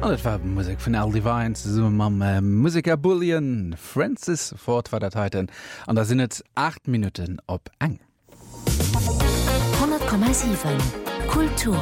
Und das war Musik von Al Divine zusammen mit Musiker Bullion, Francis Ford war das heute. Und da sind jetzt 8 Minuten ob eng. 100,7 Kulturen.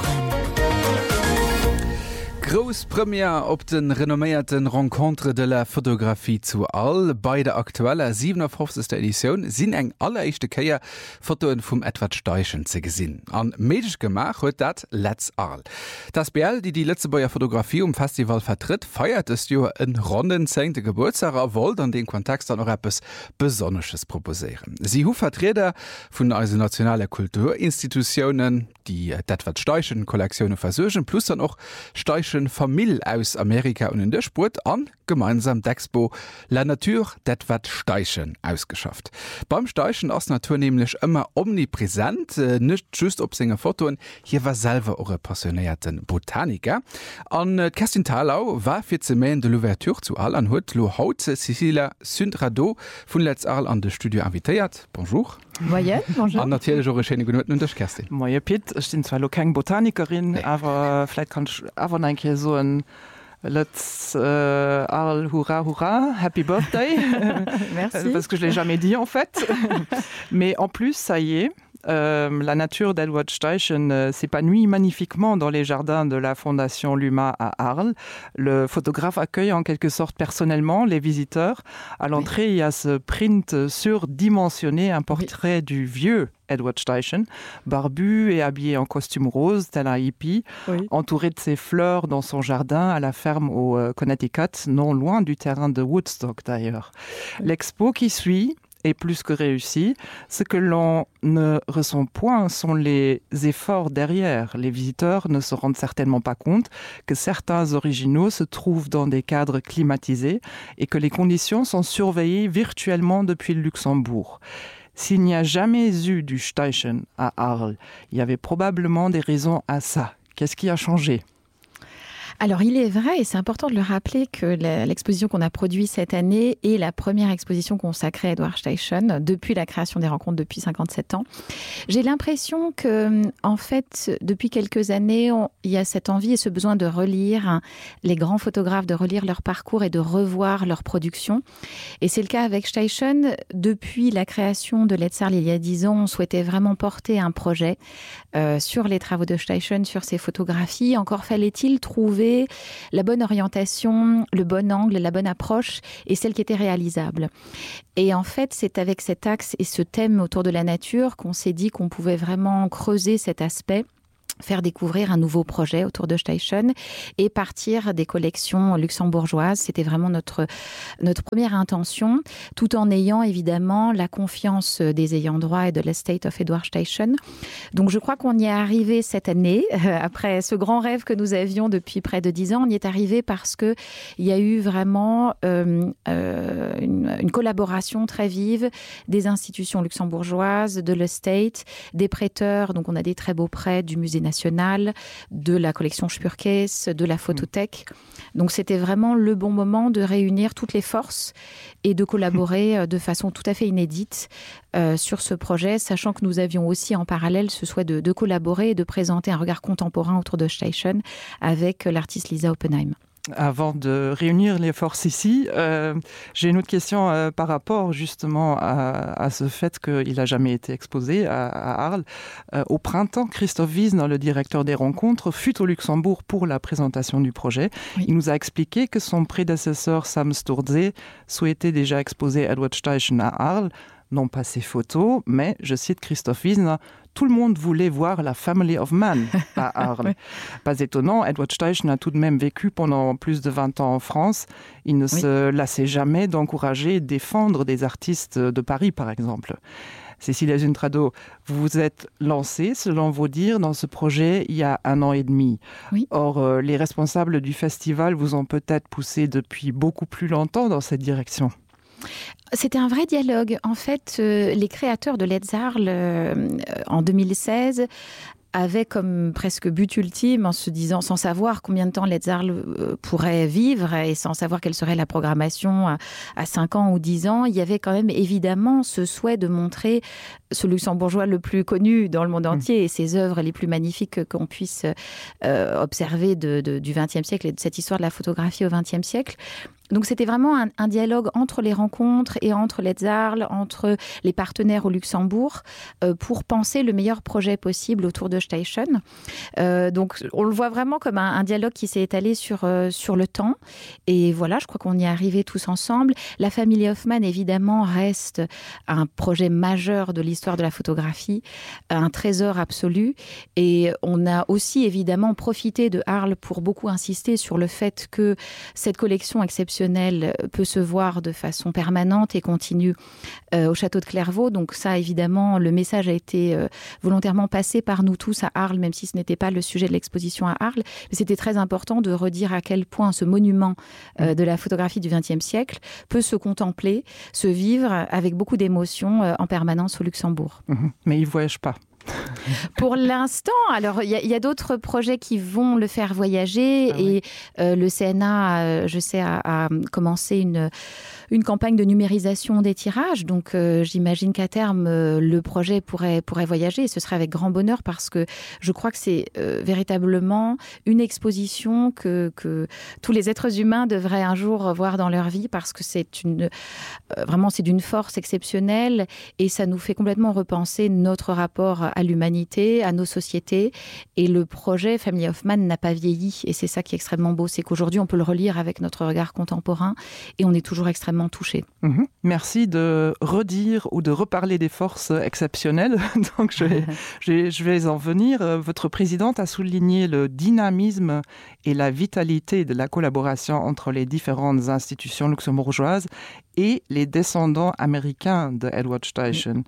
Großpremiere op den renommierten Rencontre de la Photographie zu all. Bei der aktuellen 57. Edition sind eng allerechte Keier Fotoen vom Edward Steichen zu gesehen. An medisch gemacht huet dat Let's All. Das BL, die letzte Bayer Fotografie um Festival vertritt, feiert es jo en runden 10. Geburtstag, wollt an den Kontext dann noch etwas Besonderes proposieren. Sie hu Vertreter von also nationale Kulturinstitutionen, die Edward Steichen Kollektionen versuchen, plus dann auch Steichen Familie aus Amerika und in der Sport an gemeinsam d'Expo La Nature d'Edward Steichen ausgeschafft. Beim Steichen ist Natur nämlich immer omnipräsent, nicht just ob seine Fotoen, hier war selber eure passionierten Botaniker. An Kerstin Thalau war für Zemain de l'Ouverture zu all an hut lo haut Cecilia Sundrado von Let's All an das Studio invitiert. Bonjour. Moje, bonjour. An natürlich eure schöne Genoten und das Kerstin. Moje Pitt, ich bin zwar noch keine Botanikerin, nee. Aber vielleicht kann ich aber ein so ein Let's All Hurra Hurra, Happy Birthday. Merci. Parce que je ne l'ai jamais dit en fait. Mais en plus, ça y est. La nature d'Edward Steichen s'épanouit magnifiquement dans les jardins de la Fondation Luma à Arles. Le photographe accueille en quelque sorte personnellement les visiteurs. À l'entrée, oui. Il y a ce print surdimensionné, un portrait du vieux Edward Steichen, barbu et habillé en costume rose, tel un hippie, oui. Entouré de ses fleurs dans son jardin à la ferme au Connecticut, non loin du terrain de Woodstock d'ailleurs. Oui. L'expo qui suit est plus que réussi. Ce que l'on ne ressent point sont les efforts derrière. Les visiteurs ne se rendent certainement pas compte que certains originaux se trouvent dans des cadres climatisés et que les conditions sont surveillées virtuellement depuis le Luxembourg. S'il n'y a jamais eu du Steichen à Arles, il y avait probablement des raisons à ça. Qu'est-ce qui a changé ? Alors, il est vrai, et c'est important de le rappeler, que l'exposition qu'on a produite cette année est la première exposition consacrée à Edward Steichen depuis la création des rencontres depuis 57 ans. J'ai l'impression que, en fait, depuis quelques années, il y a cette envie et ce besoin de relire les grands photographes, de relire leur parcours et de revoir leur production. Et c'est le cas avec Steichen. Depuis la création de Let's All il y a 10 ans, on souhaitait vraiment porter un projet sur les travaux de Steichen, sur ses photographies. Encore fallait-il trouver la bonne orientation, le bon angle, la bonne approche et celle qui était réalisable. Et en fait, c'est avec cet axe et ce thème autour de la nature qu'on s'est dit qu'on pouvait vraiment creuser cet aspect, faire découvrir un nouveau projet autour de Steichen et partir des collections luxembourgeoises. C'était vraiment notre première intention, tout en ayant évidemment la confiance des ayants droit et de l'estate of Edward Steichen. Donc je crois qu'on y est arrivé cette année, après ce grand rêve que nous avions depuis près de 10 ans. On y est arrivé parce qu'il y a eu vraiment une collaboration très vive des institutions luxembourgeoises, de l'estate, des prêteurs. Donc on a des très beaux prêts du musée national, de la collection Spurkes, de la photothèque. Donc c'était vraiment le bon moment de réunir toutes les forces et de collaborer de façon tout à fait inédite sur ce projet, sachant que nous avions aussi en parallèle ce souhait de collaborer et de présenter un regard contemporain autour de Steichen avec l'artiste Lisa Oppenheim. Avant de réunir les forces ici, j'ai une autre question par rapport justement à ce fait qu'il n'a jamais été exposé à Arles. Au printemps, Christophe Wiesner, le directeur des rencontres, fut au Luxembourg pour la présentation du projet. Oui. Il nous a expliqué que son prédécesseur Sam Sturze souhaitait déjà exposer Edward Steichen à Arles, non pas ses photos, mais, je cite Christophe Wiesner, tout le monde voulait voir la Family of Man à Arles. Oui. Pas étonnant, Edward Steichen a tout de même vécu pendant plus de 20 ans en France. Il ne se lassait jamais d'encourager et de défendre des artistes de Paris, par exemple. Cécilia Sundrado, vous vous êtes lancée, selon vos dires, dans ce projet il y a 1 an et demi. Oui. Or, les responsables du festival vous ont peut-être poussé depuis beaucoup plus longtemps dans cette direction. C'était un vrai dialogue. En fait, les créateurs de Let's All en 2016 avait comme presque but ultime, en se disant, sans savoir combien de temps Let's Arles pourrait vivre et sans savoir quelle serait la programmation à 5 ans ou 10 ans, il y avait quand même évidemment ce souhait de montrer ce luxembourgeois le plus connu dans le monde entier et ses œuvres les plus magnifiques qu'on puisse observer du XXe siècle et de cette histoire de la photographie au XXe siècle. Donc c'était vraiment un dialogue entre les rencontres et entre Let's Arles, entre les partenaires au Luxembourg, pour penser le meilleur projet possible autour de Station. Donc on le voit vraiment comme un dialogue qui s'est étalé sur le temps. Et voilà, je crois qu'on y est arrivé tous ensemble. La famille Hoffmann, évidemment, reste un projet majeur de l'histoire de la photographie, un trésor absolu. Et on a aussi évidemment profité de Arles pour beaucoup insister sur le fait que cette collection exceptionnelle peut se voir de façon permanente et continue au château de Clairvaux. Donc ça, évidemment, le message a été volontairement passé par nous tous à Arles, même si ce n'était pas le sujet de l'exposition à Arles. Mais c'était très important de redire à quel point ce monument de la photographie du XXe siècle peut se contempler, se vivre avec beaucoup d'émotion en permanence au Luxembourg. Mais il ne voyage pas. Pour l'instant, alors il y a d'autres projets qui vont le faire voyager et le CNA, je sais, a commencé une campagne de numérisation des tirages. Donc j'imagine qu'à terme, le projet pourrait voyager et ce serait avec grand bonheur parce que je crois que c'est véritablement une exposition que tous les êtres humains devraient un jour voir dans leur vie parce que c'est vraiment c'est d'une force exceptionnelle et ça nous fait complètement repenser notre rapport à l'humanité, à nos sociétés. Et le projet Famille Hoffmann n'a pas vieilli. Et c'est ça qui est extrêmement beau. C'est qu'aujourd'hui, on peut le relire avec notre regard contemporain et on est toujours extrêmement touché. Merci de redire ou de reparler des forces exceptionnelles. Donc, je vais en venir. Votre présidente a souligné le dynamisme et la vitalité de la collaboration entre les différentes institutions luxembourgeoises et les descendants américains de Edward Steichen.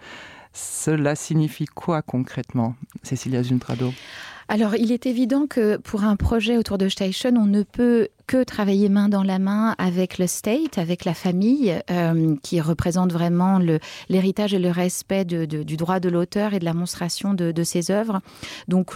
Cela signifie quoi concrètement, Cécilia Zuntrado? Alors, il est évident que pour un projet autour de Station, on ne peut que travailler main dans la main avec le State, avec la famille, qui représente vraiment l'héritage et le respect du droit de l'auteur et de la monstration de ses œuvres. Donc,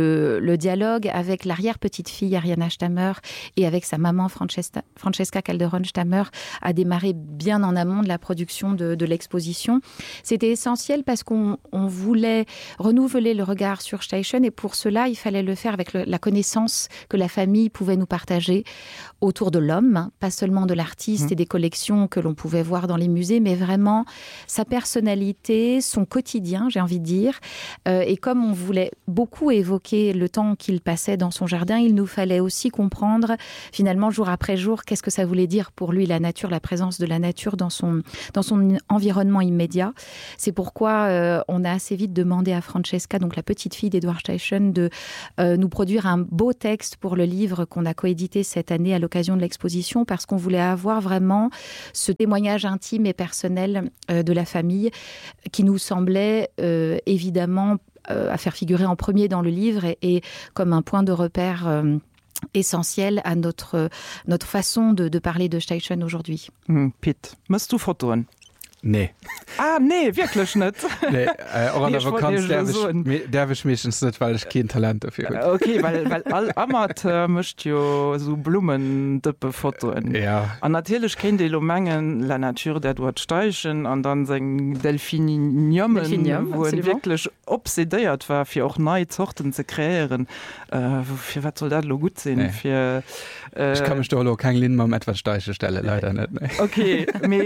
le dialogue avec l'arrière-petite-fille Ariana Stammer et avec sa maman Francesca Calderon-Stammer a démarré bien en amont de la production de l'exposition. C'était essentiel parce qu'on voulait renouveler le regard sur Station et pour cela, il fallait le faire avec la connaissance que la famille pouvait nous partager autour de l'homme, pas seulement de l'artiste et des collections que l'on pouvait voir dans les musées, mais vraiment sa personnalité, son quotidien, j'ai envie de dire. Et comme on voulait beaucoup évoquer le temps qu'il passait dans son jardin, il nous fallait aussi comprendre, finalement, jour après jour, qu'est-ce que ça voulait dire pour lui, la nature, la présence de la nature dans son environnement immédiat. C'est pourquoi on a assez vite demandé à Francesca, donc la petite fille d'Edward Steichen, de nous produire un beau texte pour le livre qu'on a coédité cette année à l'occasion de l'exposition parce qu'on voulait avoir vraiment ce témoignage intime et personnel de la famille qui nous semblait évidemment à faire figurer en premier dans le livre et comme un point de repère essentiel à notre façon de parler de Steichen aujourd'hui. Pitt, musst du Fotoen? Nee. Ah, nee, wirklich nicht. Nee, auch nee, darf ich mich nicht, weil ich kein Talent dafür habe. Okay, weil all Amateur möchte ja so Blumen fotoen. Ja. Und natürlich kennt die Mengen La Nature d'Edward Steichen und dann sein Delphinium, wo er wirklich obsediert war, für auch neue Sorten zu kreieren. Für was soll das gut sein? Nee. Für, ich kann mich doch auch kein Lindmann um Edward Steichen stellen, leider nicht. Nee. Okay,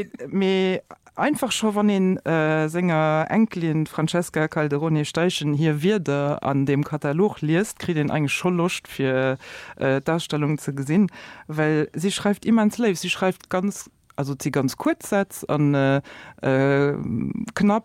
me einfach schon von den Sänger Enkelin Francesca Calderoni Steichen hier wieder an dem Katalog liest, kriegt den eigentlich schon Lust für Darstellungen zu sehen, weil sie schreibt immer ins Leben, sie schreibt ganz kurz Sätze an knapp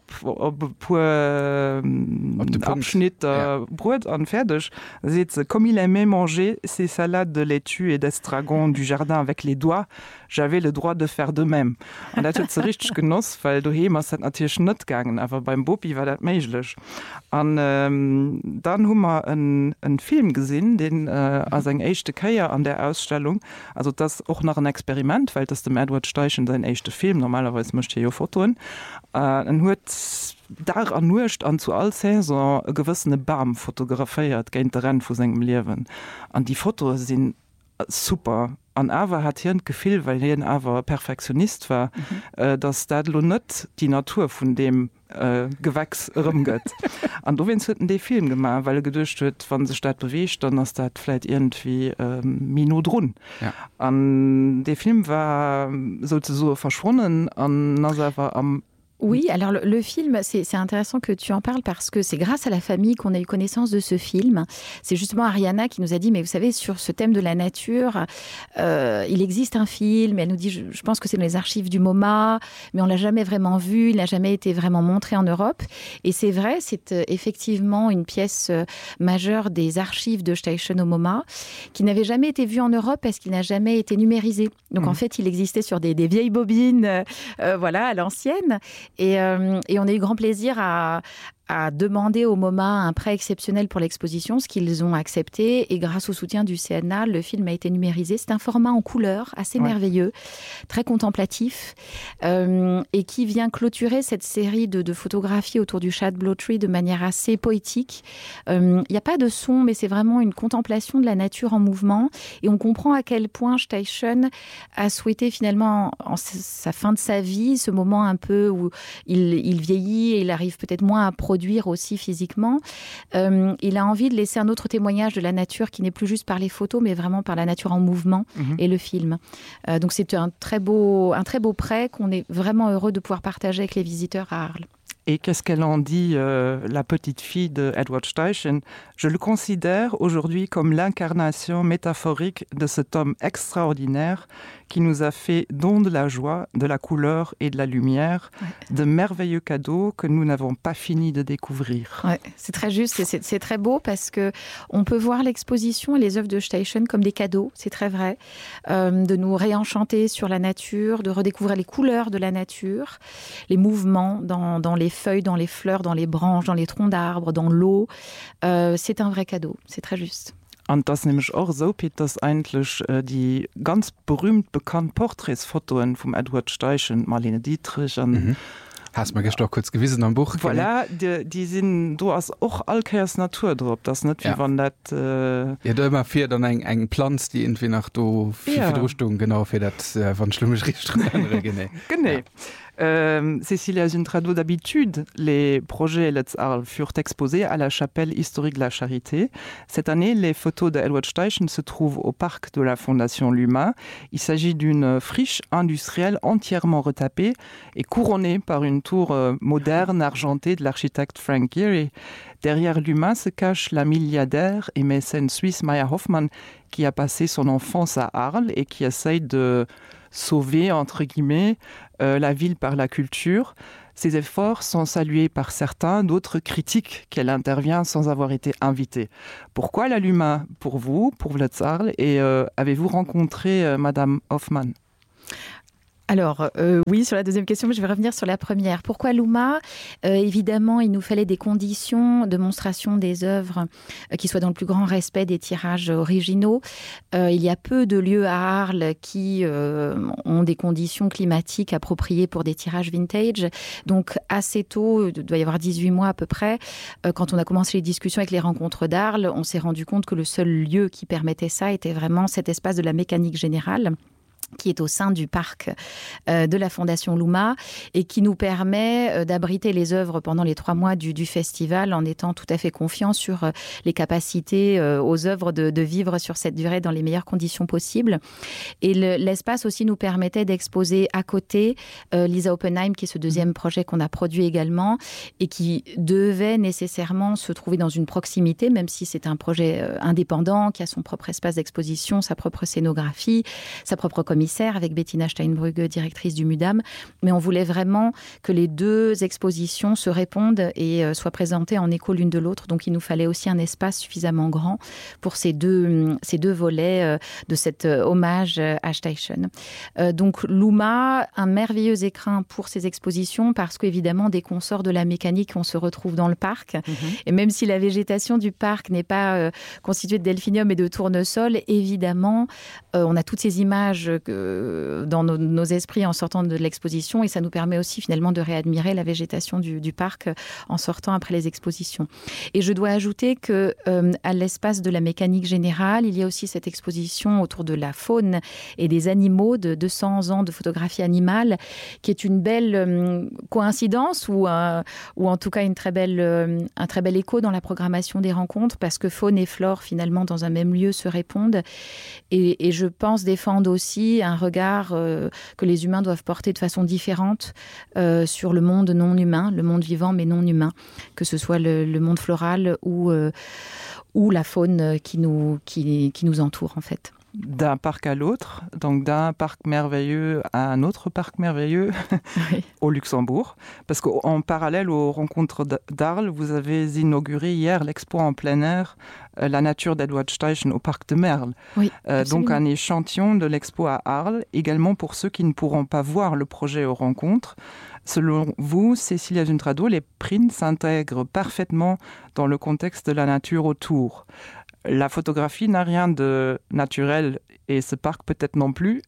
pur Abschnitt Brot an fertig. Comme il aimait manger ses salades de laitue et d'estragon du jardin avec les doigts, j'avais le droit de faire de même. Und das hat so richtig genoss, weil du hast das natürlich nicht gegangen, aber beim Bobby war das möglich. Und dann haben wir einen Film gesehen, den als ein erste Keier an der Ausstellung, also das auch noch ein Experiment, weil das dem Edward Steichen sein echte Film normalerweise möchte ja Fotoen hue da ancht an zu all Saison gewissene Bam fotografiiert geint der Rennen vu segem Liwen an die Fotos sind super an awer hat hier gefehl weil hier awer Perfektionist war dass dat lo net die Natur vun dem Gewächs rumgött an du wenn hueten de Film gemacht weil gedurcht huet wann se Stadt bewecht dann ass dat vielleicht irgendwie Minodrun an de Film war so verschwonnen an nawer am Oui, alors le film, c'est intéressant que tu en parles parce que c'est grâce à la famille qu'on a eu connaissance de ce film. C'est justement Ariana qui nous a dit, mais vous savez, sur ce thème de la nature, il existe un film. Elle nous dit, je pense que c'est dans les archives du MoMA, mais on l'a jamais vraiment vu, il n'a jamais été vraiment montré en Europe. Et c'est vrai, c'est effectivement une pièce majeure des archives de Station au MoMA qui n'avait jamais été vue en Europe parce qu'il n'a jamais été numérisé. Donc en fait, il existait sur des vieilles bobines, voilà, à l'ancienne. Et on a eu grand plaisir à demander au MoMA un prêt exceptionnel pour l'exposition, ce qu'ils ont accepté. Et grâce au soutien du CNA, le film a été numérisé. C'est un format en couleur assez merveilleux, très contemplatif, et qui vient clôturer cette série de photographies autour du Shadblow Tree de manière assez poétique. Il n'y a pas de son, mais c'est vraiment une contemplation de la nature en mouvement. Et on comprend à quel point Steichen a souhaité finalement, en sa fin de sa vie, ce moment un peu où il vieillit et il arrive peut-être moins à produire aussi physiquement. Il a envie de laisser un autre témoignage de la nature qui n'est plus juste par les photos, mais vraiment par la nature en mouvement et le film. Donc c'est un très beau prêt qu'on est vraiment heureux de pouvoir partager avec les visiteurs à Arles. Et qu'est-ce qu'elle en dit, la petite fille de Edward Steichen? Je le considère aujourd'hui comme l'incarnation métaphorique de cet homme extraordinaire qui nous a fait don de la joie, de la couleur et de la lumière, de merveilleux cadeaux que nous n'avons pas fini de découvrir. Ouais, c'est très juste et c'est très beau parce que on peut voir l'exposition et les œuvres de Steichen comme des cadeaux, c'est très vrai, de nous réenchanter sur la nature, de redécouvrir les couleurs de la nature, les mouvements dans les feuilles, dans les fleurs, dans les branches, dans les troncs d'arbres, dans l'eau. C'est un vrai cadeau, c'est très juste. Und das nämlich auch so, dass eigentlich die ganz berühmt bekannten Porträtsfotoen vom Edward Steichen, Marlene Dietrich und hast mal gestern kurz gewissen am Buch voilà, die sind du hast auch allkehrs Natur drauf das nicht wie wann das ja da immer vier dann eng Pflanz die irgendwie nach do Stunden genau für das von schlimme Schriftstücke genau. Cécilia Zintrado, d'habitude, les projets Let's Arles furent exposés à la chapelle historique de la Charité. Cette année, les photos d'Edward Steichen se trouvent au parc de la Fondation Luma. Il s'agit d'une friche industrielle entièrement retapée et couronnée par une tour moderne argentée de l'architecte Frank Gehry. Derrière Luma se cache la milliardaire et mécène suisse Maya Hoffmann qui a passé son enfance à Arles et qui essaye de sauver, entre guillemets, la ville par la culture. Ses efforts sont salués par certains, d'autres critiquent qu'elle intervient sans avoir été invitée. Pourquoi la Luma pour vous, pour Let's Arles, et avez-vous rencontré Madame Hoffmann? Alors, oui, sur la deuxième question, mais je vais revenir sur la première. Pourquoi Luma? Évidemment, il nous fallait des conditions de monstration des œuvres qui soient dans le plus grand respect des tirages originaux. Il y a peu de lieux à Arles qui ont des conditions climatiques appropriées pour des tirages vintage. Donc, assez tôt, il doit y avoir 18 mois à peu près, quand on a commencé les discussions avec les rencontres d'Arles, on s'est rendu compte que le seul lieu qui permettait ça était vraiment cet espace de la mécanique générale, qui est au sein du parc de la Fondation Luma et qui nous permet d'abriter les œuvres pendant les 3 mois du festival en étant tout à fait confiant sur les capacités aux œuvres de vivre sur cette durée dans les meilleures conditions possibles. Et l'espace aussi nous permettait d'exposer à côté Lisa Oppenheim, qui est ce deuxième projet qu'on a produit également et qui devait nécessairement se trouver dans une proximité, même si c'est un projet indépendant qui a son propre espace d'exposition, sa propre scénographie, sa propre commissaire avec Bettina Steinbrugge, directrice du MUDAM, mais on voulait vraiment que les deux expositions se répondent et soient présentées en écho l'une de l'autre, donc il nous fallait aussi un espace suffisamment grand pour ces deux volets de cet hommage à Steichen. Donc Luma, un merveilleux écrin pour ces expositions parce qu'évidemment des consorts de la mécanique, on se retrouve dans le parc, et même si la végétation du parc n'est pas constituée de delphinium et de tournesol, évidemment on a toutes ces images dans nos esprits en sortant de l'exposition et ça nous permet aussi finalement de réadmirer la végétation du parc en sortant après les expositions. Et je dois ajouter que à l'espace de la mécanique générale, il y a aussi cette exposition autour de la faune et des animaux de 200 ans de photographie animale qui est une belle coïncidence ou en tout cas un très bel écho dans la programmation des rencontres parce que faune et flore finalement dans un même lieu se répondent et je pense défendre aussi un regard que les humains doivent porter de façon différente sur le monde non humain, le monde vivant mais non humain, que ce soit le monde floral ou la faune qui nous entoure en fait. D'un parc à l'autre, donc d'un parc merveilleux à un autre parc merveilleux oui. Au Luxembourg. Parce qu'en parallèle aux rencontres d'Arles, vous avez inauguré hier l'expo en plein air La nature d'Edward Steichen au parc de Merle. Oui, donc un échantillon de l'expo à Arles, également pour ceux qui ne pourront pas voir le projet aux rencontres. Selon vous, Cécilia Zuntrado, les prints s'intègrent parfaitement dans le contexte de la nature autour. La photographie n'a rien de naturel et ce parc peut-être non plus.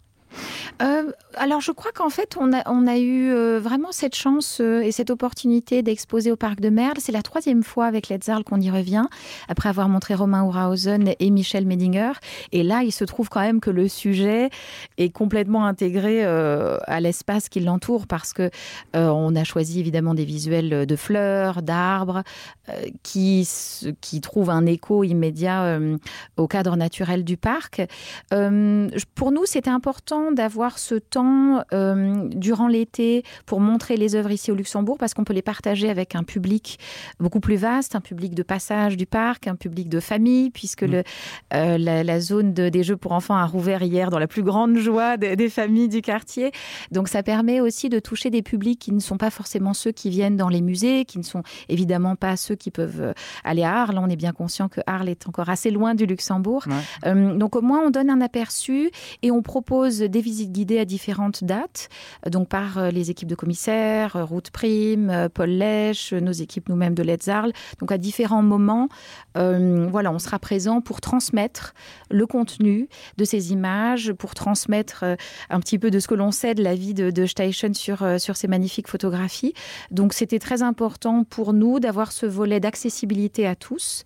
Alors je crois qu'en fait on a eu vraiment cette chance et cette opportunité d'exposer au parc de Merle. C'est la 3e fois avec l'Etzarl qu'on y revient après avoir montré Romain Ourhausen et Michel Medinger et là il se trouve quand même que le sujet est complètement intégré à l'espace qui l'entoure parce que on a choisi évidemment des visuels de fleurs, d'arbres qui trouvent un écho immédiat au cadre naturel du parc. Pour nous c'était important d'avoir ce temps durant l'été pour montrer les œuvres ici au Luxembourg parce qu'on peut les partager avec un public beaucoup plus vaste, un public de passage du parc, un public de famille puisque la zone des jeux pour enfants a rouvert hier dans la plus grande joie des familles du quartier. Donc ça permet aussi de toucher des publics qui ne sont pas forcément ceux qui viennent dans les musées, qui ne sont évidemment pas ceux qui peuvent aller à Arles. On est bien conscient que Arles est encore assez loin du Luxembourg. Ouais. Donc au moins on donne un aperçu et on propose des visites guidées à différentes dates, donc par les équipes de commissaires, Ruth Prime, Paul Lèche, nos équipes nous-mêmes de l'Etzarl. Donc à différents moments, on sera présent pour transmettre le contenu de ces images, pour transmettre un petit peu de ce que l'on sait de la vie de Steichen sur ces magnifiques photographies. Donc c'était très important pour nous d'avoir ce volet d'accessibilité à tous.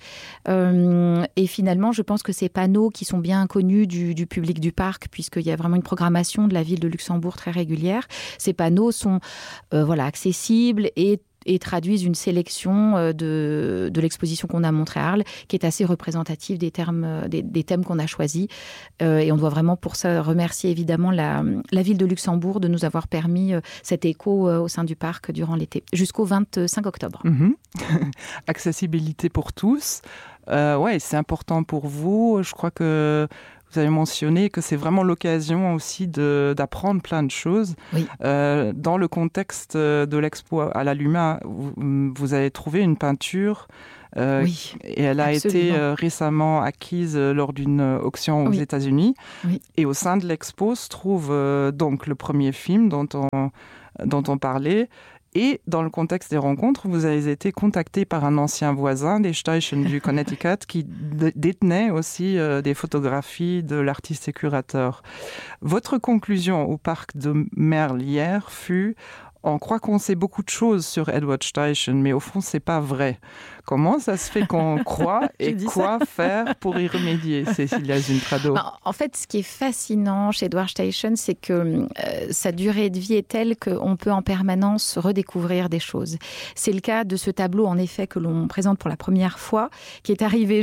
Et finalement, je pense que ces panneaux qui sont bien connus du public du parc, puisqu'il y a vraiment une programmation de la ville de Luxembourg très régulière. Ces panneaux sont accessibles et traduisent une sélection de l'exposition qu'on a montrée à Arles, qui est assez représentative des thèmes qu'on a choisis. Et on doit vraiment pour ça remercier évidemment la ville de Luxembourg de nous avoir permis cet écho au sein du parc durant l'été, jusqu'au 25 octobre. Accessibilité pour tous. C'est important pour vous. Je crois que vous avez mentionné que c'est vraiment l'occasion aussi d'apprendre plein de choses. Oui. Dans le contexte de l'expo à la Luma, vous avez trouvé une peinture oui, et elle a absolument. été récemment acquise lors d'une auction aux États-Unis. Oui. Et au sein de l'expo se trouve donc le premier film dont on parlait. Et dans le contexte des rencontres, vous avez été contacté par un ancien voisin des Steichen du Connecticut qui détenait aussi des photographies de l'artiste et curateur. Votre conclusion au parc de Merle hier fut « On croit qu'on sait beaucoup de choses sur Edward Steichen, mais au fond, c'est pas vrai. » Comment ça se fait qu'on croit et quoi faire pour y remédier, Cécilia Zuntrado? En fait, ce qui est fascinant chez Edward Steichen, c'est que sa durée de vie est telle qu'on peut en permanence redécouvrir des choses. C'est le cas de ce tableau, en effet, que l'on présente pour la première fois, qui est arrivé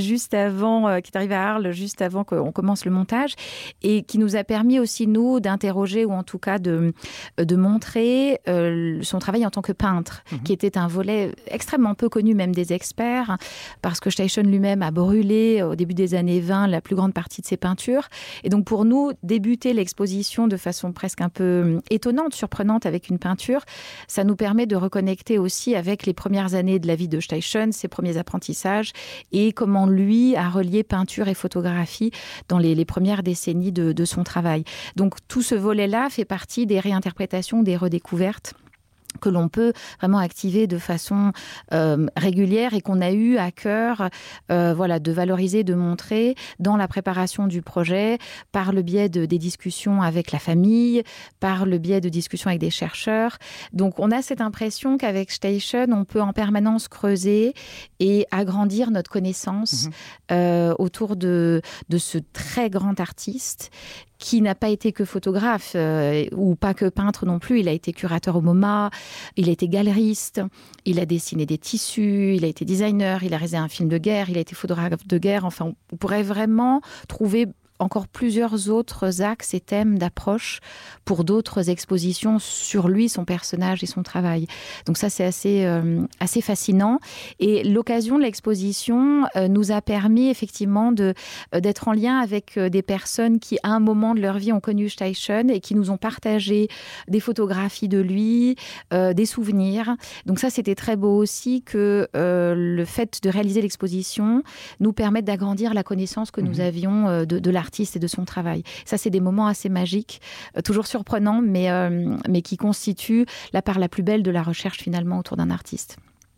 à Arles juste avant qu'on commence le montage et qui nous a permis aussi, nous, d'interroger ou en tout cas de montrer son travail en tant que peintre, qui était un volet extrêmement peu connu, même des experts, parce que Steichen lui-même a brûlé au début des années 20 la plus grande partie de ses peintures. Et donc pour nous, débuter l'exposition de façon presque un peu étonnante, surprenante avec une peinture, ça nous permet de reconnecter aussi avec les premières années de la vie de Steichen, ses premiers apprentissages et comment lui a relié peinture et photographie dans les premières décennies de son travail. Donc tout ce volet-là fait partie des réinterprétations, des redécouvertes que l'on peut vraiment activer de façon régulière et qu'on a eu à cœur voilà, de valoriser, de montrer dans la préparation du projet par le biais des discussions avec la famille, par le biais de discussions avec des chercheurs. Donc on a cette impression qu'avec Station, on peut en permanence creuser et agrandir notre connaissance autour de ce très grand artiste qui n'a pas été que photographe ou pas que peintre non plus. Il a été curateur au MoMA, il a été galeriste, il a dessiné des tissus, il a été designer, il a réalisé un film de guerre, il a été photographe de guerre. Enfin, on pourrait vraiment trouver encore plusieurs autres axes et thèmes d'approche pour d'autres expositions sur lui, son personnage et son travail. Donc ça, c'est assez fascinant. Et l'occasion de l'exposition nous a permis effectivement d'être en lien avec des personnes qui, à un moment de leur vie, ont connu Steichen et qui nous ont partagé des photographies de lui, des souvenirs. Donc ça, c'était très beau aussi que le fait de réaliser l'exposition nous permette d'agrandir la connaissance que nous avions de l'artiste et de son travail. Ça, c'est des moments assez magiques, toujours surprenants, mais qui constituent la part la plus belle de la recherche finalement autour d'un artiste.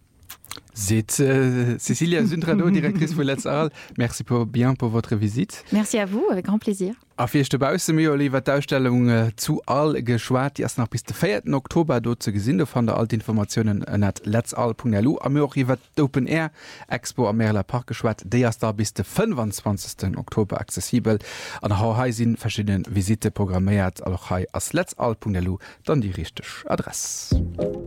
Cécilia Zundrado, directrice pour Let's Arles. Merci bien pour votre visite. Merci à vous, avec grand plaisir. Auf erste Bause mir Oliver Darstellung zu all geschwart erst nach bis 4. Oktober dort zu gesinn von der alte Informationen at letzall.lu am auch iwwer Open Air Expo am Merler Park geschwart der erst da bis 25. Oktober zesibel an Hawaiisinn verschiedenen Visite programmiert all as letzall.lu dann die richtig Adresse.